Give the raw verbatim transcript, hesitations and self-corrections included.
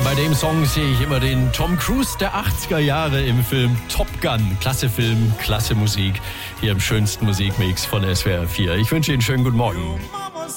Bei dem Song sehe ich immer den Tom Cruise der achtziger Jahre im Film Top Gun. Klasse Film, klasse Musik. Hier im schönsten Musikmix von S W R vier. Ich wünsche Ihnen einen schönen guten Morgen.